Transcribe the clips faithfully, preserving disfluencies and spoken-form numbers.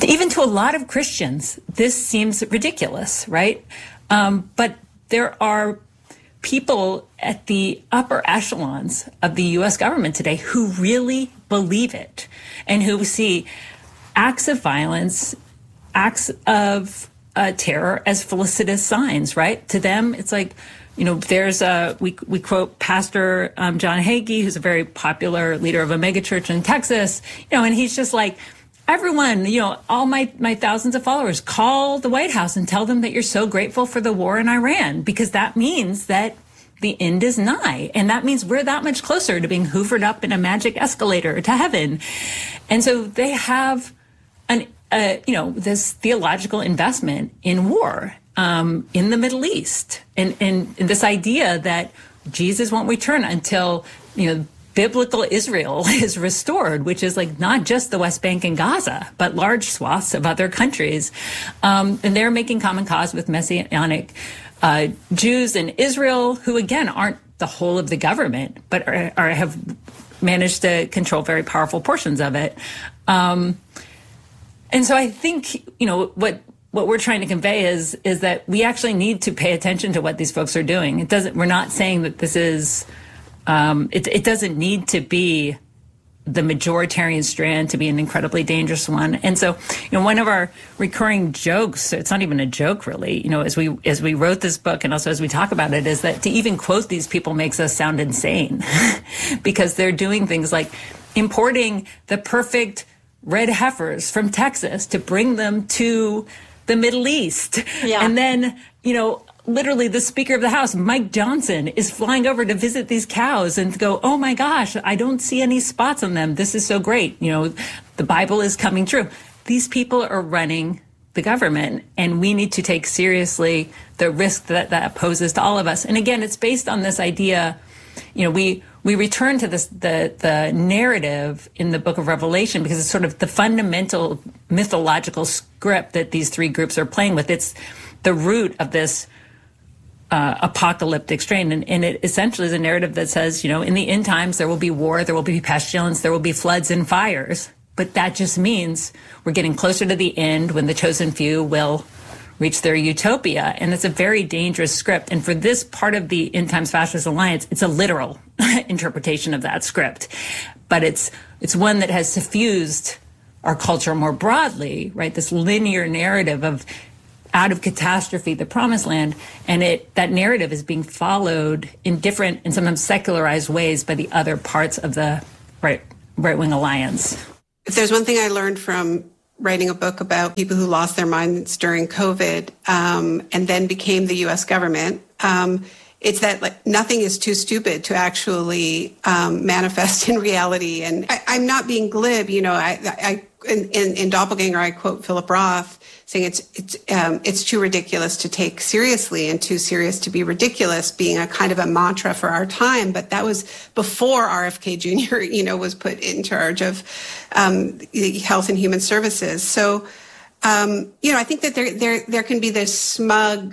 even to a lot of Christians, this seems ridiculous, right? Um, but there are people at the upper echelons of the U S government today who really believe it and who see acts of violence, acts of uh, terror as felicitous signs, right? To them, it's like, you know, there's a, we, we quote Pastor um, John Hagee, who's a very popular leader of a megachurch in Texas, you know, and he's just like, everyone, you know, all my, my thousands of followers, call the White House and tell them that you're so grateful for the war in Iran, because that means that the end is nigh. And that means we're that much closer to being hoovered up in a magic escalator to heaven. And so they have an, uh, you know, this theological investment in war um, in the Middle East. And, and, and this idea that Jesus won't return until, you know, biblical Israel is restored, which is like not just the West Bank and Gaza, but large swaths of other countries. Um, and they're making common cause with Messianic uh, Jews in Israel, who, again, aren't the whole of the government, but are, are, have managed to control very powerful portions of it. Um, and so I think, you know, what what we're trying to convey is is that we actually need to pay attention to what these folks are doing. It doesn't. We're not saying that this is. Um, it, it doesn't need to be the majoritarian strand to be an incredibly dangerous one. And so, you know, one of our recurring jokes, it's not even a joke really, you know, as we as we wrote this book and also as we talk about it, is that to even quote these people makes us sound insane because they're doing things like importing the perfect red heifers from Texas to bring them to the Middle East. Yeah. And then, you know, literally the Speaker of the House, Mike Johnson, is flying over to visit these cows and to go, oh my gosh, I don't see any spots on them. This is so great. You know, the Bible is coming true. These people are running the government, and we need to take seriously the risk that that poses to all of us. And again, it's based on this idea, you know, we we return to this the the narrative in the book of Revelation because it's sort of the fundamental mythological script that these three groups are playing with. It's the root of this Uh, apocalyptic strain. And, and it essentially is a narrative that says, you know, in the end times, there will be war, there will be pestilence, there will be floods and fires. But that just means we're getting closer to the end when the chosen few will reach their utopia. And it's a very dangerous script. And for this part of the End Times Fascist Alliance, it's a literal interpretation of that script. But it's it's one that has suffused our culture more broadly, right? This linear narrative of out of catastrophe, the promised land, and it that narrative is being followed in different and sometimes secularized ways by the other parts of the right right-wing alliance. If there's one thing I learned from writing a book about people who lost their minds during COVID um, and then became the U S government, um, it's that like nothing is too stupid to actually um, manifest in reality. And I, I'm not being glib, you know. I, I in, in, in Doppelganger, I quote Philip Roth saying it's it's um, it's too ridiculous to take seriously and too serious to be ridiculous, being a kind of a mantra for our time. But that was before R F K Junior, you know, was put in charge of um, Health and Human Services. So, um, you know, I think that there there there can be this smug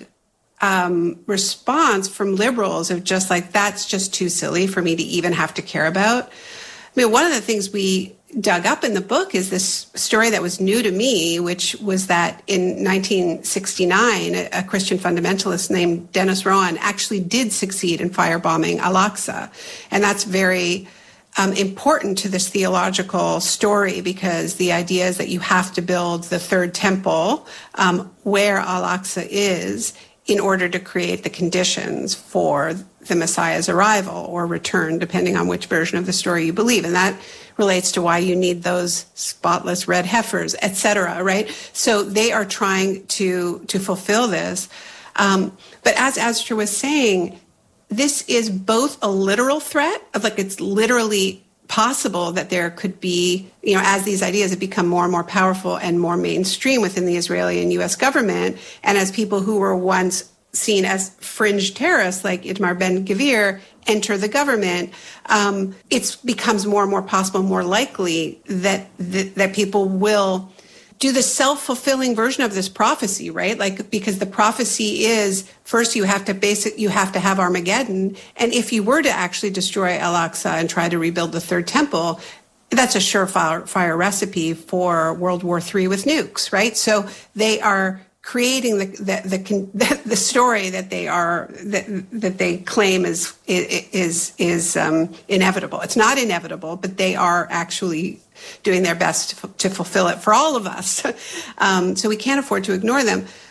Um, response from liberals of just like, that's just too silly for me to even have to care about. I mean, one of the things we dug up in the book is this story that was new to me, which was that in nineteen sixty-nine, a Christian fundamentalist named Dennis Rowan actually did succeed in firebombing Al-Aqsa. And that's very um, important to this theological story, because the idea is that you have to build the third temple um, where Al-Aqsa is, in order to create the conditions for the Messiah's arrival or return, depending on which version of the story you believe. And that relates to why you need those spotless red heifers, et cetera, right? So they are trying to, to fulfill this. Um, but as Astor was saying, this is both a literal threat of like, it's literally possible that there could be, you know, as these ideas have become more and more powerful and more mainstream within the Israeli and U S government, and as people who were once seen as fringe terrorists like Itamar Ben-Gvir enter the government, um, it becomes more and more possible, more likely that, that that people will do the self-fulfilling version of this prophecy, right? Like, because the prophecy is, first you have to basic, you have to have Armageddon. And if you were to actually destroy Al-Aqsa and try to rebuild the third temple, that's a surefire fire recipe for World War Three with nukes, right? So they are creating the the the, the story that they are that that they claim is is is um, inevitable. It's not inevitable, but they are actually doing their best to, to fulfill it for all of us. um, so we can't afford to ignore them.